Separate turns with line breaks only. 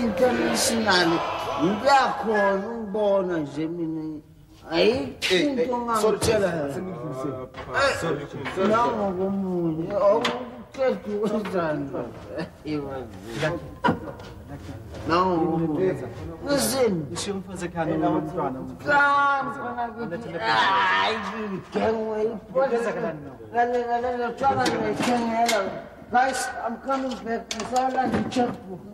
international ngiyakhona ngibona nje mina ayikho ngangitshela sorry nawo komunye awuqedi wenzani nawo listen
Ishiyo mfazi ekhaya nomntwana.
Guys, I'm coming back. I saw like the checkbook.